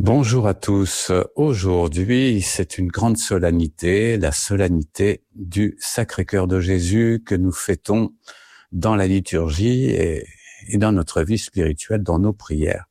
Bonjour à tous. Aujourd'hui, c'est une grande solennité, la solennité du Sacré-Cœur de Jésus que nous fêtons dans la liturgie et dans notre vie spirituelle, dans nos prières.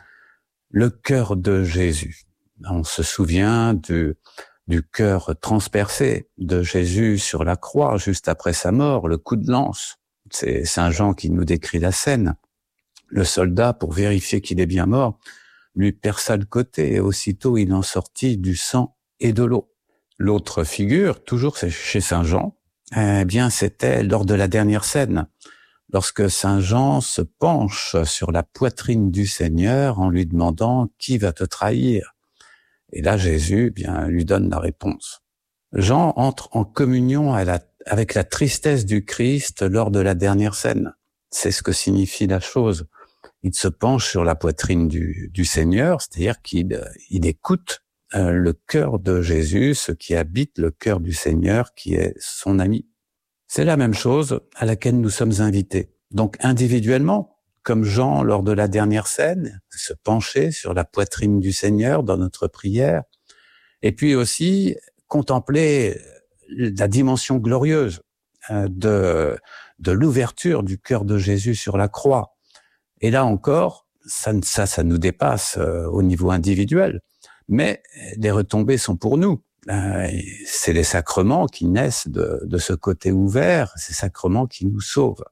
Le cœur de Jésus. On se souvient du cœur transpercé de Jésus sur la croix, juste après sa mort, le coup de lance. C'est Saint Jean qui nous décrit la scène. Le soldat, pour vérifier qu'il est bien mort, lui perça le côté et aussitôt il en sortit du sang et de l'eau. L'autre figure, toujours chez Saint Jean, c'était lors de la dernière scène, lorsque Saint Jean se penche sur la poitrine du Seigneur en lui demandant « Qui va te trahir ?» Et là, Jésus, lui donne la réponse. Jean entre en communion avec la tristesse du Christ lors de la dernière scène. C'est ce que signifie la chose. Il se penche sur la poitrine du Seigneur, c'est-à-dire qu'il écoute le cœur de Jésus, ce qui habite le cœur du Seigneur, qui est son ami. C'est la même chose à laquelle nous sommes invités. Donc individuellement, comme Jean lors de la dernière scène, se pencher sur la poitrine du Seigneur dans notre prière, et puis aussi contempler la dimension glorieuse de l'ouverture du cœur de Jésus sur la croix. Et là encore, ça nous dépasse au niveau individuel, mais les retombées sont pour nous. C'est les sacrements qui naissent de ce côté ouvert, ces sacrements qui nous sauvent.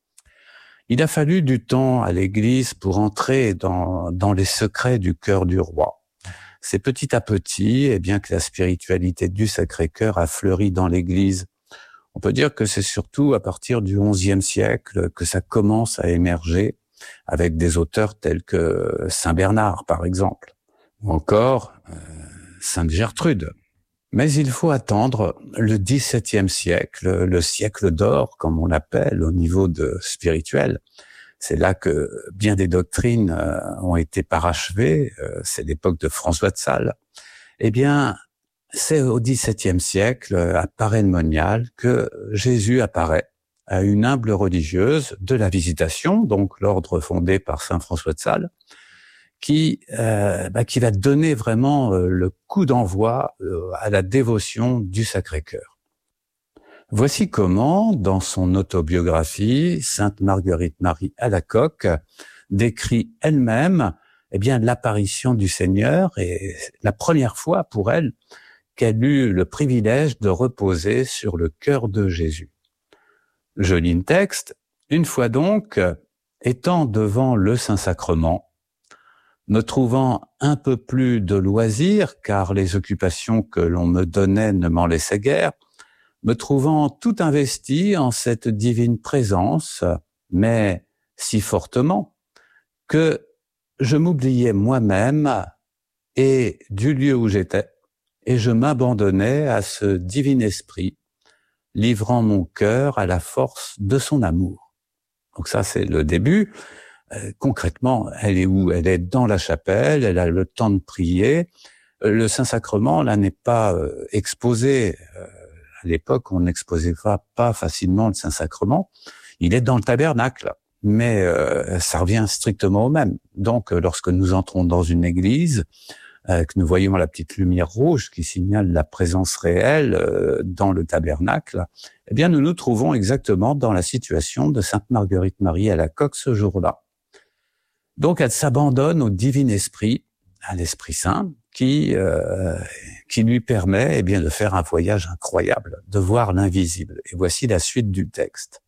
Il a fallu du temps à l'Église pour entrer dans les secrets du cœur du roi. C'est petit à petit, et bien que la spiritualité du Sacré-Cœur a fleuri dans l'Église, on peut dire que c'est surtout à partir du XIe siècle que ça commence à émerger, avec des auteurs tels que Saint Bernard, par exemple, ou encore Sainte Gertrude. Mais il faut attendre le XVIIe siècle, le siècle d'or, comme on l'appelle, au niveau spirituel. C'est là que bien des doctrines ont été parachevées, c'est l'époque de François de Sales. Eh bien, c'est au XVIIe siècle, à Paray-le-Monial, que Jésus apparaît à une humble religieuse de la Visitation, donc l'ordre fondé par saint François de Sales, qui va donner vraiment le coup d'envoi à la dévotion du Sacré-Cœur. Voici comment, dans son autobiographie, sainte Marguerite-Marie Alacoque décrit elle-même l'apparition du Seigneur et la première fois pour elle qu'elle eut le privilège de reposer sur le cœur de Jésus. Je lis le texte. Une fois donc, étant devant le Saint-Sacrement, me trouvant un peu plus de loisir, car les occupations que l'on me donnait ne m'en laissaient guère, me trouvant tout investi en cette divine présence, mais si fortement, que je m'oubliais moi-même et du lieu où j'étais, et je m'abandonnais à ce divin esprit, livrant mon cœur à la force de son amour. Donc ça, c'est le début. Concrètement, elle est où? Elle est dans la chapelle, elle a le temps de prier. Le Saint-Sacrement, là, n'est pas exposé. À l'époque, on n'exposait pas facilement le Saint-Sacrement. Il est dans le tabernacle, mais ça revient strictement au même. Donc, lorsque nous entrons dans une église, que nous voyons la petite lumière rouge qui signale la présence réelle dans le tabernacle, eh bien nous nous trouvons exactement dans la situation de sainte Marguerite-Marie Alacoque ce jour-là. Donc elle s'abandonne au divin esprit, à l'Esprit Saint, qui lui permet de faire un voyage incroyable, de voir l'invisible. Et voici la suite du texte.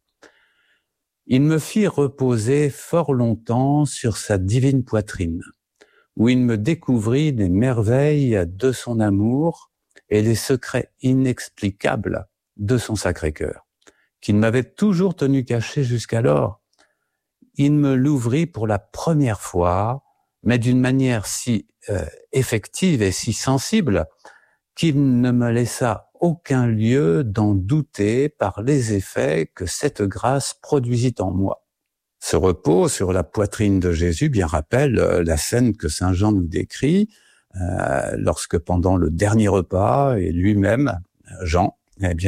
Il me fit reposer fort longtemps sur sa divine poitrine, où il me découvrit les merveilles de son amour et les secrets inexplicables de son Sacré-Cœur, qu'il m'avait toujours tenu caché jusqu'alors. Il me l'ouvrit pour la première fois, mais d'une manière si effective et si sensible qu'il ne me laissa aucun lieu d'en douter par les effets que cette grâce produisit en moi. Ce repos sur la poitrine de Jésus rappelle la scène que saint Jean nous décrit lorsque pendant le dernier repas, et lui-même, Jean,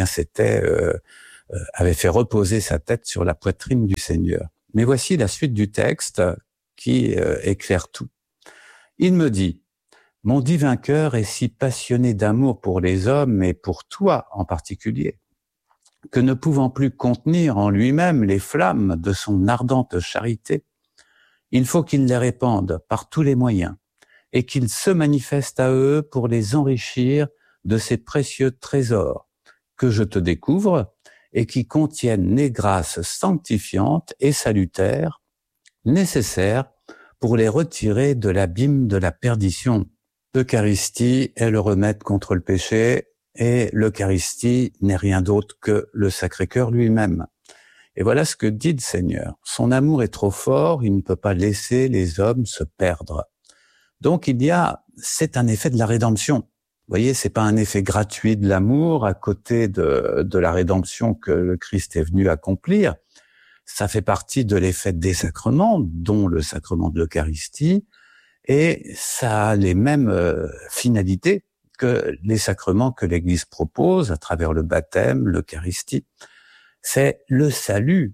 avait fait reposer sa tête sur la poitrine du Seigneur. Mais voici la suite du texte qui éclaire tout. Il me dit, Mon divin cœur est si passionné d'amour pour les hommes et pour toi en particulier, que ne pouvant plus contenir en lui-même les flammes de son ardente charité, il faut qu'il les répande par tous les moyens et qu'il se manifeste à eux pour les enrichir de ces précieux trésors que je te découvre et qui contiennent les grâces sanctifiantes et salutaires nécessaires pour les retirer de l'abîme de la perdition. L'Eucharistie est le remède contre le péché et l'Eucharistie n'est rien d'autre que le Sacré-Cœur lui-même. Et voilà ce que dit le Seigneur. Son amour est trop fort, il ne peut pas laisser les hommes se perdre. Donc c'est un effet de la rédemption. Vous voyez, c'est pas un effet gratuit de l'amour à côté de la rédemption que le Christ est venu accomplir. Ça fait partie de l'effet des sacrements, dont le sacrement de l'Eucharistie, et ça a les mêmes finalités que les sacrements que l'Église propose à travers le baptême, l'Eucharistie. C'est le salut.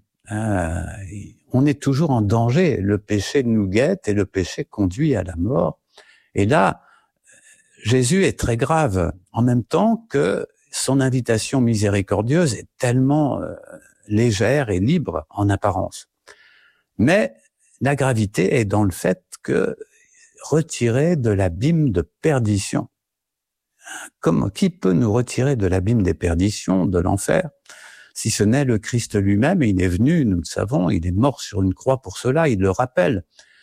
On est toujours en danger. Le péché nous guette et le péché conduit à la mort. Et là, Jésus est très grave, en même temps que son invitation miséricordieuse est tellement légère et libre en apparence. Mais la gravité est dans le fait que retirer de l'abîme de perdition. Qui peut nous retirer de l'abîme des perditions, de l'enfer, si ce n'est le Christ lui-même? Il est venu, nous le savons, il est mort sur une croix pour cela, il le rappelle.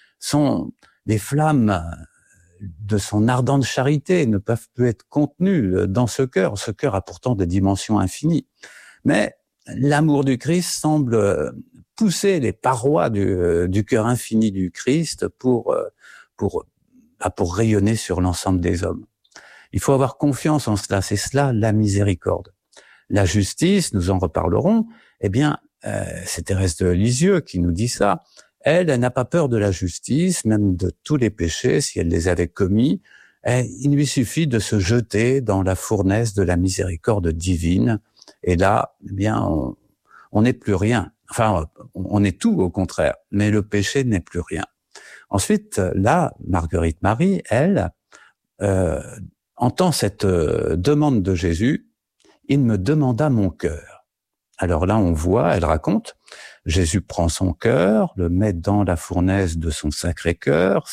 Les flammes de son ardente charité ne peuvent plus être contenues dans ce cœur. Ce cœur a pourtant des dimensions infinies. Mais l'amour du Christ semble pousser les parois du cœur infini du Christ pour rayonner sur l'ensemble des hommes. Il faut avoir confiance en cela, c'est cela la miséricorde. La justice, nous en reparlerons, c'est Thérèse de Lisieux qui nous dit ça. Elle n'a pas peur de la justice, même de tous les péchés, si elle les avait commis. Il lui suffit de se jeter dans la fournaise de la miséricorde divine. Et là, on n'est plus rien. Enfin, on est tout au contraire, mais le péché n'est plus rien. Ensuite, là, Marguerite Marie, elle, entend cette demande de Jésus. Il me demanda mon cœur. Alors là, on voit, elle raconte, Jésus prend son cœur, le met dans la fournaise de son sacré cœur.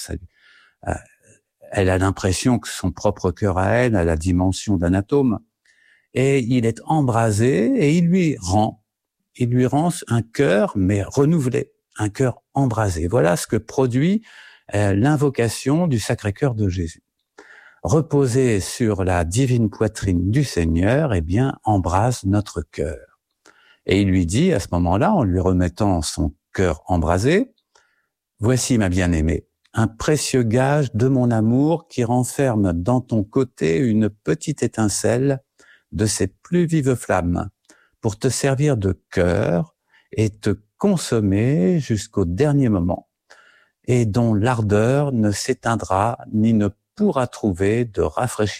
Elle a l'impression que son propre cœur à elle a la dimension d'un atome. Et il est embrasé et il lui rend un cœur, mais renouvelé, un cœur embrasé. Voilà ce que produit l'invocation du Sacré-Cœur de Jésus. Reposer sur la divine poitrine du Seigneur, embrase notre cœur. Et il lui dit, à ce moment-là, en lui remettant son cœur embrasé, « Voici ma bien-aimée, un précieux gage de mon amour qui renferme dans ton côté une petite étincelle de ses plus vives flammes, pour te servir de cœur et te consommer jusqu'au dernier moment, et dont l'ardeur ne s'éteindra ni ne pourra trouver de rafraîchissement. »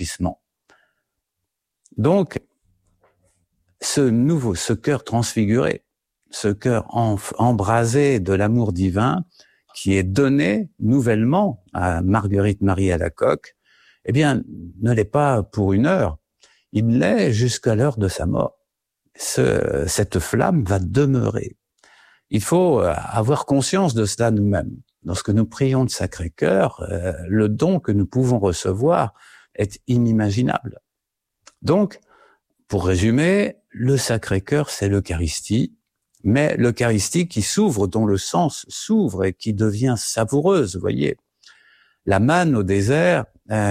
Donc, ce cœur transfiguré, ce cœur embrasé de l'amour divin qui est donné nouvellement à Marguerite Marie Alacoque, ne l'est pas pour une heure, il l'est jusqu'à l'heure de sa mort. Cette flamme va demeurer. Il faut avoir conscience de cela nous-mêmes. Lorsque nous prions le Sacré-Cœur, le don que nous pouvons recevoir est inimaginable. Donc, pour résumer, le Sacré-Cœur, c'est l'Eucharistie, mais l'Eucharistie qui s'ouvre, dont le sens s'ouvre et qui devient savoureuse, vous voyez. La manne au désert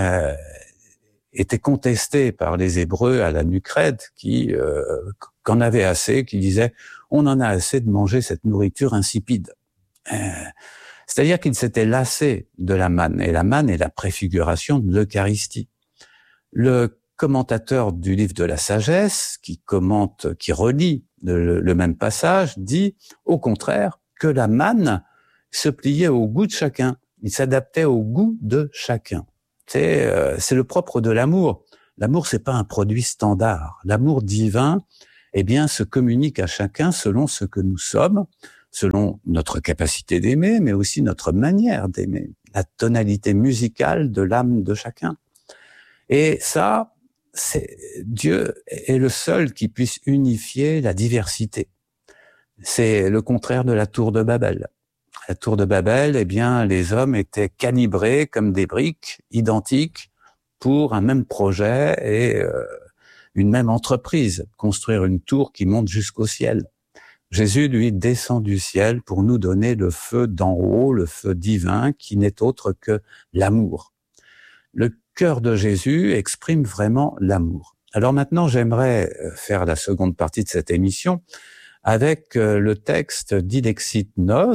était contestée par les Hébreux à la Nucrède, qu'en avaient assez, qui disaient « on en a assez de manger cette nourriture insipide ». C'est-à-dire qu'ils s'étaient lassés de la manne, et la manne est la préfiguration de l'Eucharistie. Le commentateur du livre de la sagesse, qui relit le même passage, dit au contraire que la manne se pliait au goût de chacun, il s'adaptait au goût de chacun. C'est le propre de l'amour. L'amour, c'est pas un produit standard. L'amour divin, se communique à chacun selon ce que nous sommes, selon notre capacité d'aimer, mais aussi notre manière d'aimer. la tonalité musicale de l'âme de chacun. Et ça, Dieu est le seul qui puisse unifier la diversité. C'est le contraire de la tour de Babel. La tour de Babel, eh bien, les hommes étaient calibrés comme des briques identiques pour un même projet et une même entreprise, construire une tour qui monte jusqu'au ciel. Jésus, lui, descend du ciel pour nous donner le feu d'en haut, le feu divin, qui n'est autre que l'amour. Le cœur de Jésus exprime vraiment l'amour. Alors maintenant, j'aimerais faire la seconde partie de cette émission avec le texte d'Ilexit Nos,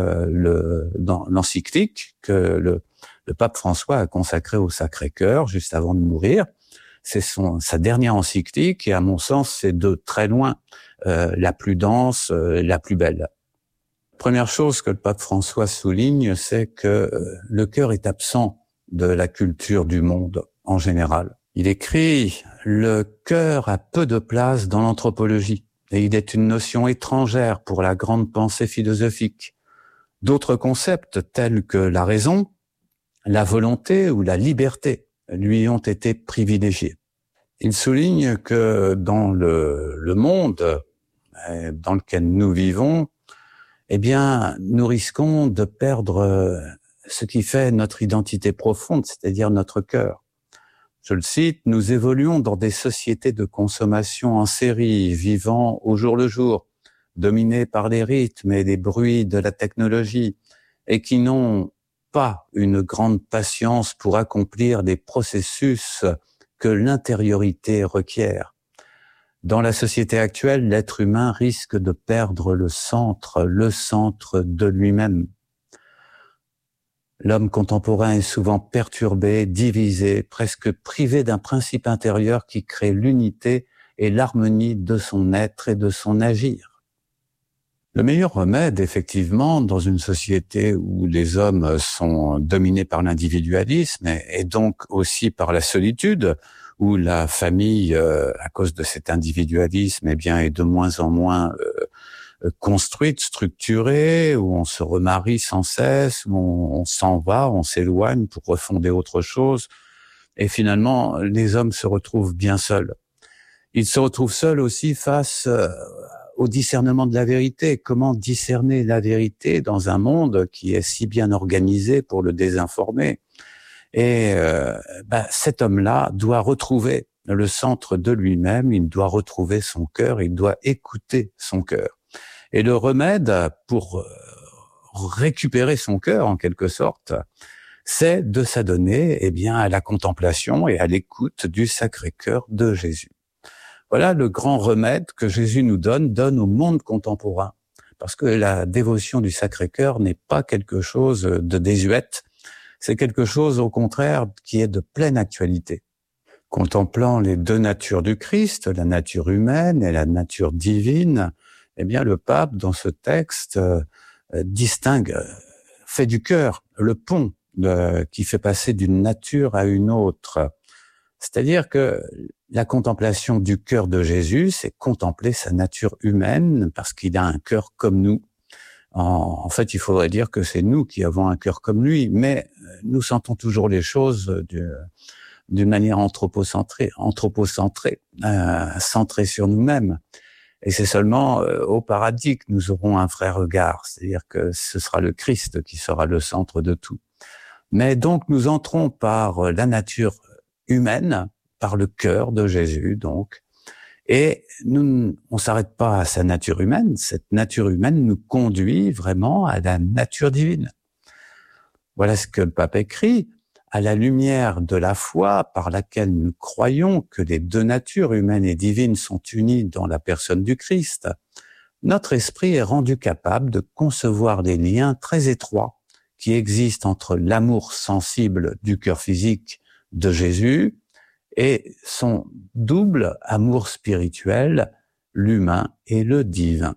dans l'encyclique que le pape François a consacré au Sacré-Cœur juste avant de mourir. C'est sa dernière encyclique et à mon sens, c'est de très loin la plus dense, la plus belle. Première chose que le pape François souligne, c'est que le cœur est absent de la culture du monde en général. Il écrit « Le cœur a peu de place dans l'anthropologie et il est une notion étrangère pour la grande pensée philosophique. D'autres concepts tels que la raison, la volonté ou la liberté lui ont été privilégiés. » Il souligne que dans le monde dans lequel nous vivons, eh bien, nous risquons de perdre ce qui fait notre identité profonde, c'est-à-dire notre cœur. Je le cite, « Nous évoluons dans des sociétés de consommation en série, vivant au jour le jour, dominées par les rythmes et les bruits de la technologie, et qui n'ont pas une grande patience pour accomplir des processus que l'intériorité requiert. Dans la société actuelle, l'être humain risque de perdre le centre de lui-même. L'homme contemporain est souvent perturbé, divisé, presque privé d'un principe intérieur qui crée l'unité et l'harmonie de son être et de son agir. » Le meilleur remède, effectivement, dans une société où les hommes sont dominés par l'individualisme et donc aussi par la solitude, où la famille, à cause de cet individualisme, eh bien, est de moins en moins construite, structurée, où on se remarie sans cesse, où on s'en va, on s'éloigne pour refonder autre chose. Et finalement, les hommes se retrouvent bien seuls. Ils se retrouvent seuls aussi face au discernement de la vérité. Comment discerner la vérité dans un monde qui est si bien organisé pour le désinformer? Et cet homme-là doit retrouver le centre de lui-même, il doit retrouver son cœur, il doit écouter son cœur. Et le remède pour récupérer son cœur, en quelque sorte, c'est de s'adonner à la contemplation et à l'écoute du Sacré-Cœur de Jésus. Voilà le grand remède que Jésus nous donne au monde contemporain. Parce que la dévotion du Sacré-Cœur n'est pas quelque chose de désuète, c'est quelque chose, au contraire, qui est de pleine actualité. Contemplant les deux natures du Christ, la nature humaine et la nature divine, eh bien, le pape, dans ce texte, distingue, fait du cœur le pont qui fait passer d'une nature à une autre. C'est-à-dire que la contemplation du cœur de Jésus, c'est contempler sa nature humaine, parce qu'il a un cœur comme nous. En fait, il faudrait dire que c'est nous qui avons un cœur comme lui, mais nous sentons toujours les choses d'une manière anthropocentrée, centrée sur nous-mêmes. Et c'est seulement au paradis que nous aurons un vrai regard, c'est-à-dire que ce sera le Christ qui sera le centre de tout. Mais donc nous entrons par la nature humaine, par le cœur de Jésus, donc, et nous, on s'arrête pas à sa nature humaine. Cette nature humaine nous conduit vraiment à la nature divine. Voilà ce que le pape écrit. À la lumière de la foi par laquelle nous croyons que les deux natures humaines et divines sont unies dans la personne du Christ, notre esprit est rendu capable de concevoir des liens très étroits qui existent entre l'amour sensible du cœur physique de Jésus et son double amour spirituel, l'humain et le divin.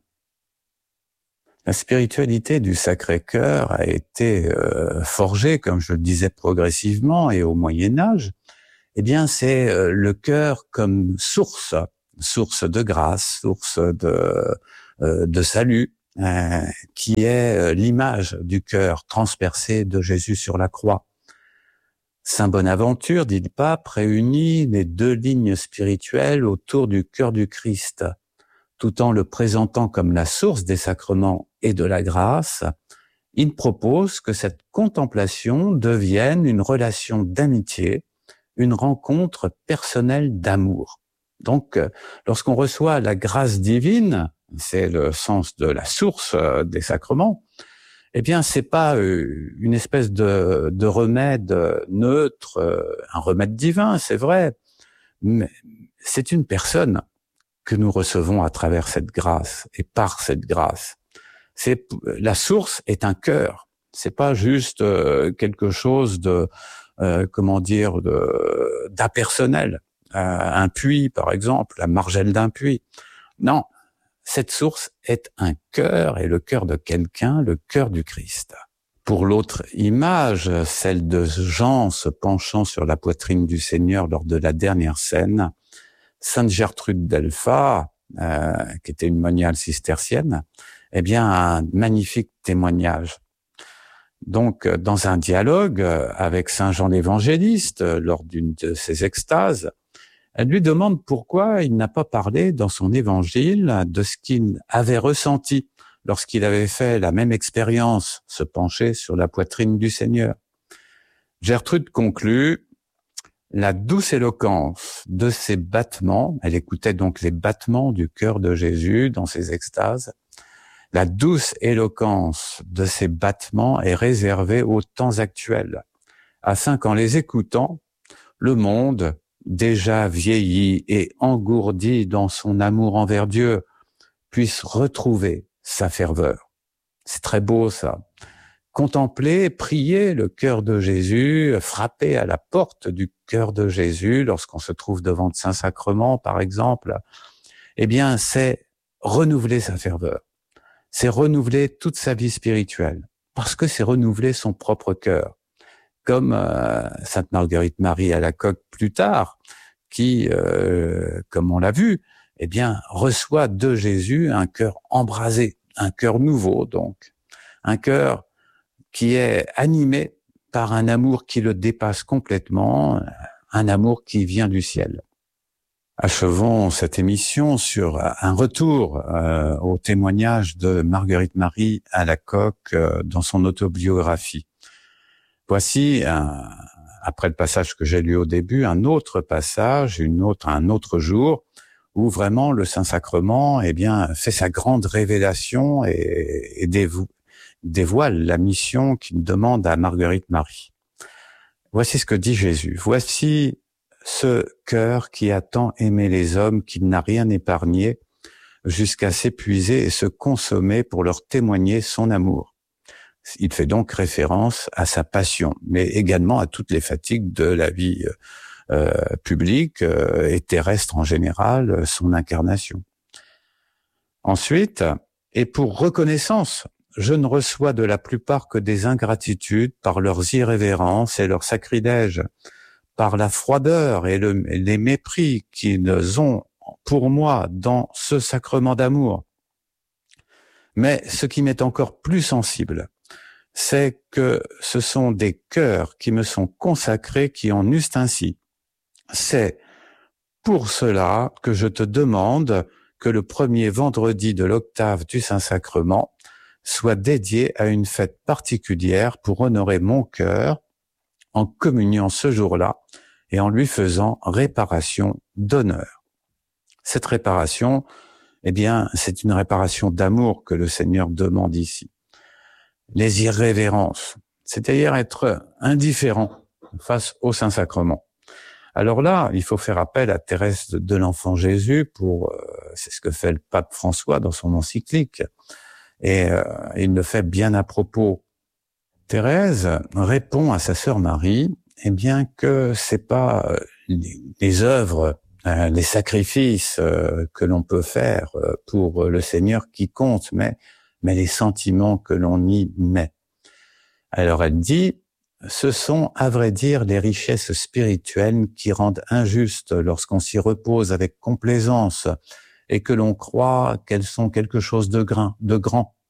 La spiritualité du Sacré-Cœur a été forgée, comme je le disais, progressivement et au Moyen-Âge. Eh bien, c'est le cœur comme source de grâce, source de salut, qui est l'image du cœur transpercé de Jésus sur la croix. Saint Bonaventure, dit le pape, réunit les deux lignes spirituelles autour du cœur du Christ, tout en le présentant comme la source des sacrements et de la grâce. Il propose que cette contemplation devienne une relation d'amitié, une rencontre personnelle d'amour. Donc, lorsqu'on reçoit la grâce divine, c'est le sens de la source des sacrements, eh bien, c'est pas une espèce de remède neutre, un remède divin, c'est vrai, mais c'est une personne que nous recevons à travers cette grâce et par cette grâce. La source est un cœur. C'est pas juste quelque chose de d'impersonnel, un puits par exemple, la margelle d'un puits. Non. Cette source est un cœur, et le cœur de quelqu'un, le cœur du Christ. Pour l'autre image, celle de Jean se penchant sur la poitrine du Seigneur lors de la dernière scène, Sainte Gertrude d'Elpha, qui était une moniale cistercienne, eh bien, a un magnifique témoignage. Donc, dans un dialogue avec Saint Jean l'Évangéliste, lors d'une de ses extases, elle lui demande pourquoi il n'a pas parlé dans son évangile de ce qu'il avait ressenti lorsqu'il avait fait la même expérience, se pencher sur la poitrine du Seigneur. Gertrude conclut: la douce éloquence de ses battements, elle écoutait donc les battements du cœur de Jésus dans ses extases, la douce éloquence de ces battements est réservée aux temps actuels, afin qu'en les écoutant, le monde, déjà vieilli et engourdi dans son amour envers Dieu, puisse retrouver sa ferveur. C'est très beau ça. Contempler, prier le cœur de Jésus, frapper à la porte du cœur de Jésus lorsqu'on se trouve devant le Saint-Sacrement, par exemple, eh bien, c'est renouveler sa ferveur. C'est renouveler toute sa vie spirituelle, parce que c'est renouveler son propre cœur. Comme Sainte Marguerite Marie Alacoque plus tard, qui, comme on l'a vu, eh bien, reçoit de Jésus un cœur embrasé, un cœur nouveau donc, un cœur qui est animé par un amour qui le dépasse complètement, un amour qui vient du ciel. Achevons cette émission sur un retour au témoignage de Marguerite Marie Alacoque dans son autobiographie. Voici, après le passage que j'ai lu au début, un autre passage, un autre jour, où vraiment le Saint-Sacrement, eh bien, fait sa grande révélation et dévoile la mission qu'il demande à Marguerite Marie. Voici ce que dit Jésus. Voici ce cœur qui a tant aimé les hommes qu'il n'a rien épargné jusqu'à s'épuiser et se consommer pour leur témoigner son amour. Il fait donc référence à sa passion, mais également à toutes les fatigues de la vie publique et terrestre en général, son incarnation. Ensuite, et pour reconnaissance, je ne reçois de la plupart que des ingratitudes par leurs irrévérences et leurs sacrilèges, par la froideur et les mépris qu'ils ont pour moi dans ce sacrement d'amour. Mais ce qui m'est encore plus sensible, c'est que ce sont des cœurs qui me sont consacrés qui en eussent ainsi. C'est pour cela que je te demande que le premier vendredi de l'octave du Saint-Sacrement soit dédié à une fête particulière pour honorer mon cœur en communiant ce jour-là et en lui faisant réparation d'honneur. Cette réparation, eh bien, c'est une réparation d'amour que le Seigneur demande ici. Les irrévérences, c'est-à-dire être indifférent face au Saint-Sacrement. Alors là, il faut faire appel à Thérèse de l'Enfant Jésus c'est ce que fait le pape François dans son encyclique. Et il le fait bien à propos. Thérèse répond à sa sœur Marie, eh bien que c'est pas les œuvres, les sacrifices que l'on peut faire pour le Seigneur qui comptent, mais les sentiments que l'on y met. Alors elle dit, ce sont, à vrai dire, les richesses spirituelles qui rendent injuste lorsqu'on s'y repose avec complaisance et que l'on croit qu'elles sont quelque chose de grand.